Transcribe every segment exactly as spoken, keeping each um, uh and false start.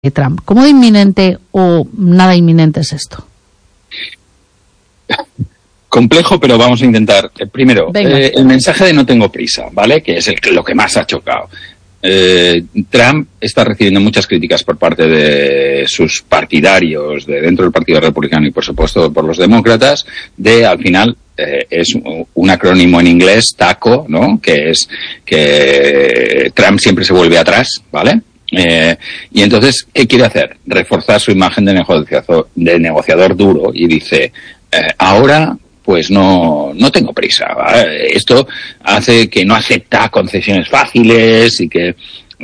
Trump. ¿Cómo de inminente o nada inminente es esto? Complejo, pero vamos a intentar. Primero, eh, el mensaje de no tengo prisa, ¿vale? Que es el, lo que más ha chocado. Eh, Trump está recibiendo muchas críticas por parte de sus partidarios, de dentro del Partido Republicano y por supuesto por los demócratas, de al final eh, es un acrónimo en inglés, TACO, ¿no? Que es que Trump siempre se vuelve atrás, ¿vale? Eh, y entonces, ¿qué quiere hacer? Reforzar su imagen de negociador, de negociador duro y dice, eh, ahora pues no no tengo prisa, ¿vale? Esto hace que no acepta concesiones fáciles y que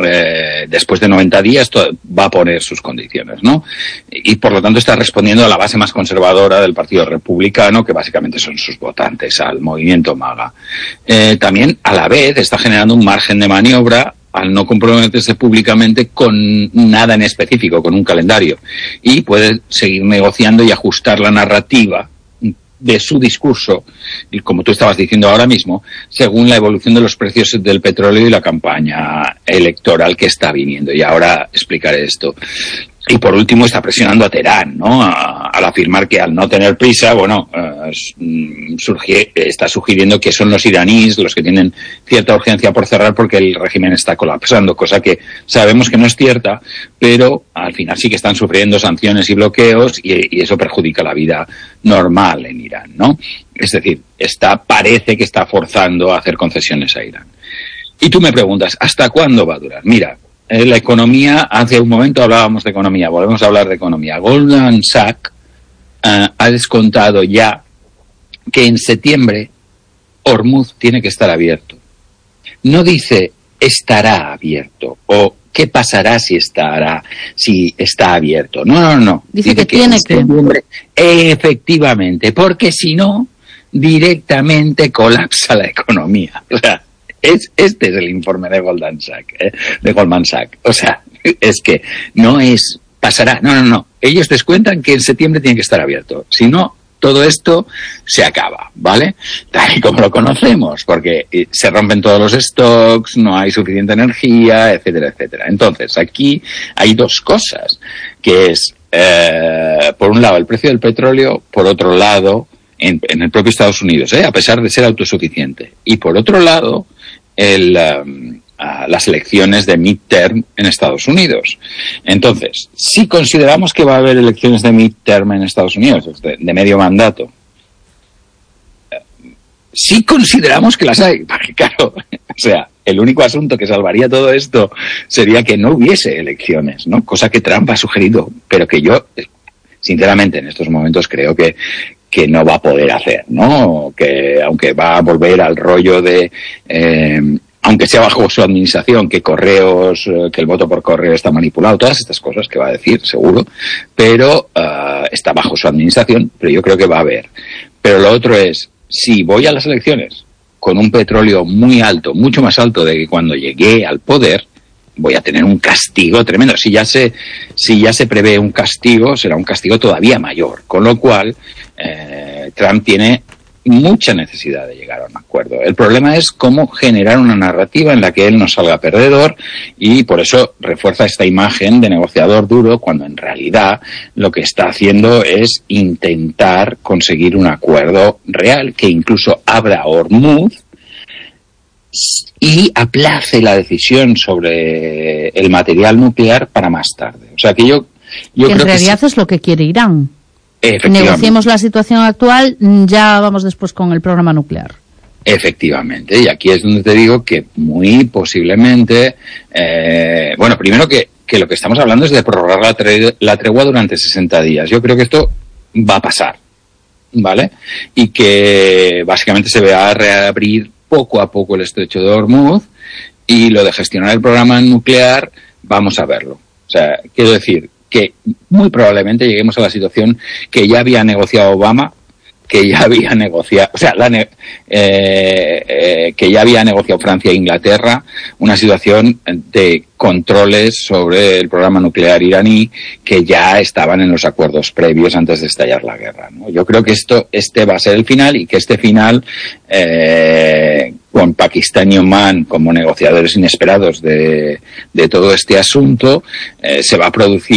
eh, después de noventa días va a poner sus condiciones, ¿no? Y por lo tanto está respondiendo a la base más conservadora del Partido Republicano, que básicamente son sus votantes, al movimiento MAGA. Eh, también, a la vez, está generando un margen de maniobra al no comprometerse públicamente con nada en específico, con un calendario. Y puede seguir negociando y ajustar la narrativa de su discurso, y como tú estabas diciendo ahora mismo, según la evolución de los precios del petróleo y la campaña electoral que está viniendo. Y ahora explicaré esto. Y por último está presionando a Teherán, ¿no? A, al afirmar que al no tener prisa, bueno, eh, surge, está sugiriendo que son los iraníes los que tienen cierta urgencia por cerrar porque el régimen está colapsando, cosa que sabemos que no es cierta, pero al final sí que están sufriendo sanciones y bloqueos y, y eso perjudica la vida normal en Irán, ¿no? Es decir, está, parece que está forzando a hacer concesiones a Irán. Y tú me preguntas, ¿hasta cuándo va a durar? Mira, la economía, hace un momento hablábamos de economía, volvemos a hablar de economía. Goldman Sachs uh, ha descontado ya que en septiembre Hormuz tiene que estar abierto. No dice estará abierto o qué pasará si estará, si está abierto. No, no, no. Dice, dice que, que tiene que. Efectivamente, porque si no, directamente colapsa la economía. O sea, Es, este es el informe de Goldman Sachs, ¿eh? de Goldman Sachs. O sea, es que no es pasará. No, no, no. Ellos descuentan que en septiembre tiene que estar abierto. Si no, todo esto se acaba, ¿vale? Tal y como lo conocemos, porque se rompen todos los stocks, no hay suficiente energía, etcétera, etcétera. Entonces, aquí hay dos cosas, que es, eh, por un lado, el precio del petróleo, por otro lado, en, en el propio Estados Unidos, ¿eh? a pesar de ser autosuficiente. Y por otro lado, el, um, uh, las elecciones de midterm en Estados Unidos. Entonces, si consideramos que va a haber elecciones de midterm en Estados Unidos, de, de medio mandato, si consideramos que las hay, porque claro, o sea, el único asunto que salvaría todo esto sería que no hubiese elecciones, ¿no? Cosa que Trump ha sugerido, pero que yo, sinceramente, en estos momentos creo que que no va a poder hacer, ¿no? Que aunque va a volver al rollo de, eh, aunque sea bajo su administración, que correos, eh, que el voto por correo está manipulado, todas estas cosas que va a decir, seguro, pero uh, está bajo su administración, pero yo creo que va a haber. Pero lo otro es, si voy a las elecciones con un petróleo muy alto, mucho más alto de que cuando llegué al poder, voy a tener un castigo tremendo. Si ya se, si ya se prevé un castigo, será un castigo todavía mayor. Con lo cual, eh, Trump tiene mucha necesidad de llegar a un acuerdo. El problema es cómo generar una narrativa en la que él no salga perdedor y por eso refuerza esta imagen de negociador duro cuando en realidad lo que está haciendo es intentar conseguir un acuerdo real que incluso abra Hormuz y aplace la decisión sobre el material nuclear para más tarde. O sea que yo, yo que creo en realidad que es lo que quiere Irán. Negociemos la situación actual, ya vamos después con el programa nuclear. Efectivamente, y aquí es donde te digo que muy posiblemente, eh, bueno, primero que, que lo que estamos hablando es de prorrogar la, tre- la tregua durante sesenta días. Yo creo que esto va a pasar, ¿vale? Y que básicamente se va a reabrir poco a poco el estrecho de Hormuz y lo de gestionar el programa nuclear, vamos a verlo. O sea, quiero decir que muy probablemente lleguemos a la situación que ya había negociado Obama, que ya había negociado, o sea, la ne- eh, eh, que ya había negociado Francia e Inglaterra, una situación de controles sobre el programa nuclear iraní que ya estaban en los acuerdos previos antes de estallar la guerra, ¿no? Yo creo que esto, este va a ser el final y que este final, eh, con Pakistán y Omán como negociadores inesperados de, de todo este asunto, eh, se va a producir